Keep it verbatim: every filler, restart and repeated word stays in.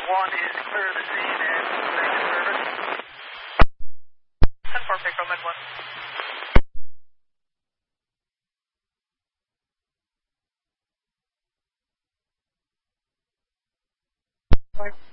one is clear of the scene and ready for service. ten four, Pico, Med one. Bye.